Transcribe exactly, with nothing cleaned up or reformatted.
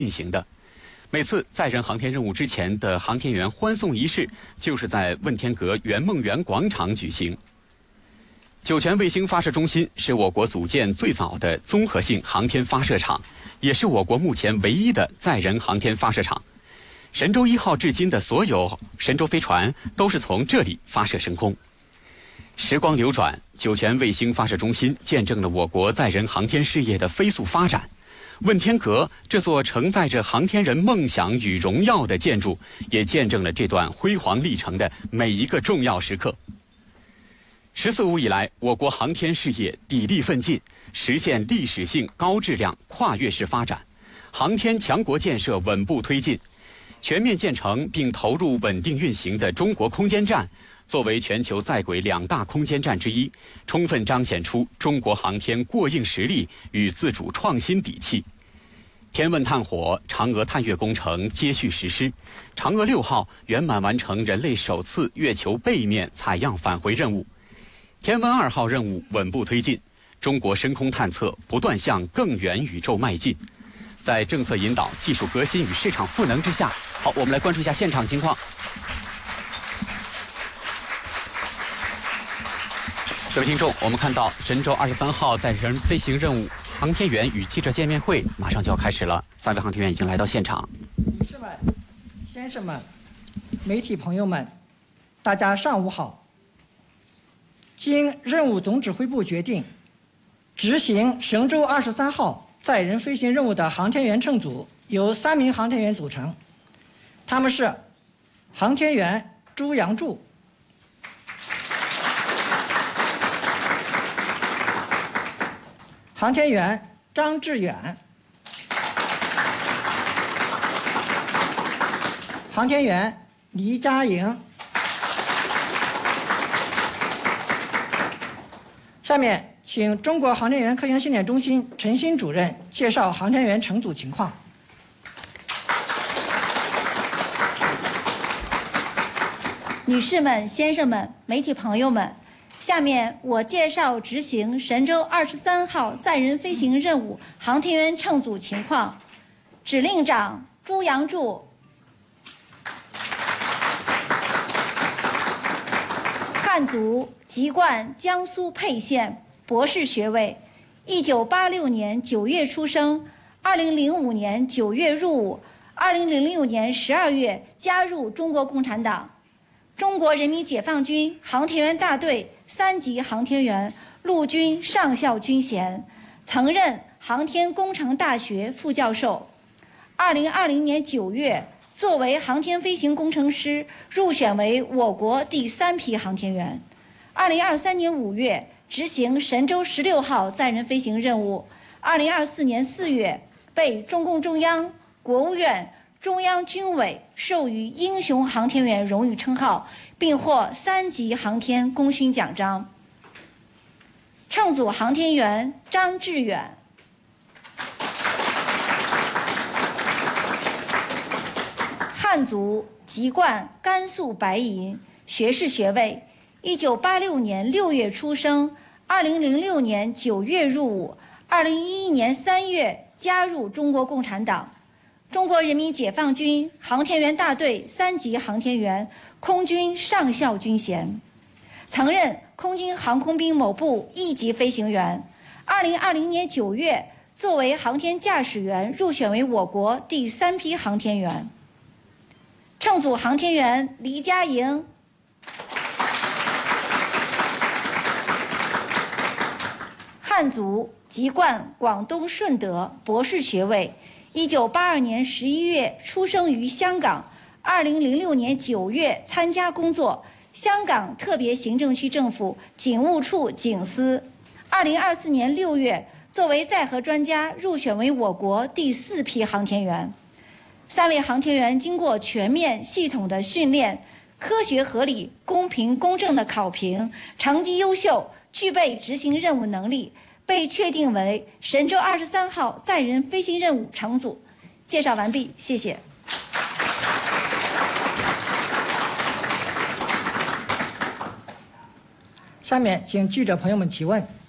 运行的。每次载人航天任务之前的航天员欢送仪式，就是在问天阁圆梦园广场举行。酒泉卫星发射中心是我国组建最早的综合性航天发射场，也是我国目前唯一的载人航天发射场。神舟一号至今的所有神舟飞船都是从这里发射升空。时光流转，酒泉卫星发射中心见证了我国载人航天事业的飞速发展。问天阁这座承载着航天人梦想与荣耀的建筑，也见证了这段辉煌历程的每一个重要时刻。十四五以来，我国航天事业砥砺奋进，实现历史性高质量跨越式发展，航天强国建设稳步推进。全面建成并投入稳定运行的中国空间站，作为全球在轨两大空间站之一，充分彰显出中国航天过硬实力与自主创新底气。天问探火、嫦娥探月工程接续实施，嫦娥六号圆满完成人类首次月球背面采样返回任务，天问二号任务稳步推进，中国深空探测不断向更远宇宙迈进。在政策引导、技术革新与市场赋能之下，好，我们来关注一下现场情况。各位听众，我们看到神舟二十三号载人飞行任务航天员与记者见面会马上就要开始了，三位航天员已经来到现场。 女士们、先生们、媒体朋友们，大家上午好。经任务总指挥部决定，执行神舟二十三号载人飞行任务的航天员乘组由三名航天员组成，他们是航天员朱杨柱、航天员张志远、航天员黎佳莹。下面请中国航天员科研训练中心陈新主任介绍航天员乘组情况。 女士们、先生们、媒体朋友们，下面我介绍执行神舟二十三号载人飞行任务航天员乘组情况。指令长朱杨柱，汉族籍贯江苏沛县，博士学位，一九八六年九月出生，二零零五年九月入伍，二零零六年十二月加入中国共产党，中国人民解放军航天员大队三级航天员，陆军上校军衔，曾任航天工程大学副教授。二零二零年九月，作为航天飞行工程师入选为我国第三批航天员。二零二三年五月，执行神舟十六号载人飞行任务。二零二四年四月，被中共中央、国务院、中央军委授予英雄航天员荣誉称号，并获三级航天功勋奖章。乘组航天员张志远，汉族籍贯甘肃白银，学士学位，一九八六年六月出生，二零零六年九月入伍，二零一一年三月加入中国共产党，中国人民解放军航天员大队三级航天员，空军上校军衔，曾任空军航空兵某部一级飞行员。二零二零年九月，作为航天驾驶员入选为我国第三批航天员。乘组航天员黎佳莹，汉族籍贯广东顺德，博士学位，一九八二年十一月出生于香港，二零零六年九月参加工作，香港特别行政区政府警务处警司。二零二四年六月，作为载荷专家入选为我国第四批航天员。三位航天员经过全面系统的训练，科学合理、公平公正的考评，成绩优秀，具备执行任务能力，被确定为神舟二十三号载人飞行任务乘组。介绍完毕，谢谢。 下面请记者朋友们提问。